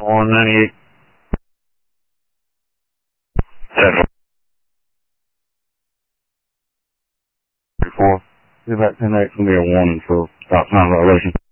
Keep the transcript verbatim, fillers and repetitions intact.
one ninety-eight. Central. Four. See about ten eight, it's going to be a one for stop sign violation.